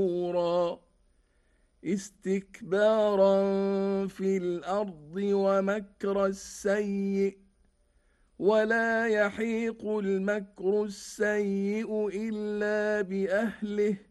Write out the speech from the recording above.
استكبارا في الأرض ومكر السيئ ولا يحيق المكر السيئ إلا بأهله